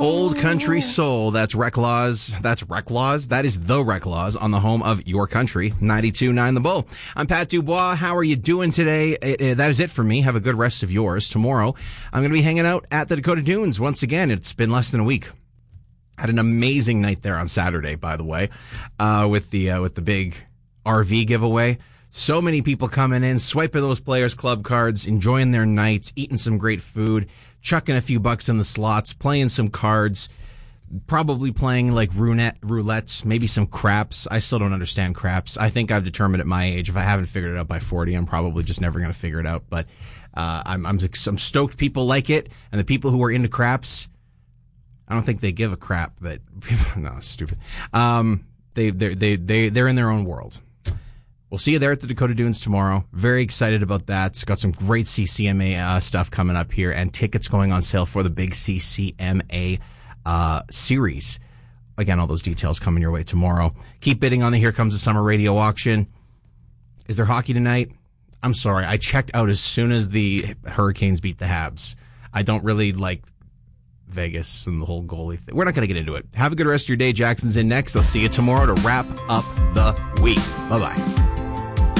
Old Country Soul. That's Reclaws. That's Reclaws. That is the Reclaws on the home of your country. 92.9 The Bull. I'm Pat Dubois. How are you doing today? That is it for me. Have a good rest of yours. Tomorrow, I'm going to be hanging out at the Dakota Dunes once again. It's been less than a week. Had an amazing night there on Saturday, by the way, with the big RV giveaway. So many people coming in, swiping those Players Club cards, enjoying their nights, eating some great food, chucking a few bucks in the slots, playing some cards, probably playing like roulette, maybe some craps. I still don't understand craps. I think I've determined at my age, if I haven't figured it out by 40, I'm probably just never going to figure it out. But I'm stoked people like it, and the people who are into craps, I don't think they give a crap that no, it's stupid. They're in their own world. We'll see you there at the Dakota Dunes tomorrow. Very excited about that. Got some great CCMA stuff coming up here, and tickets going on sale for the big CCMA series. Again, all those details coming your way tomorrow. Keep bidding on the Here Comes the Summer radio auction. Is there hockey tonight? I'm sorry. I checked out as soon as the Hurricanes beat the Habs. I don't really like Vegas and the whole goalie thing. We're not going to get into it. Have a good rest of your day. Jackson's in next. I'll see you tomorrow to wrap up the week. Bye-bye.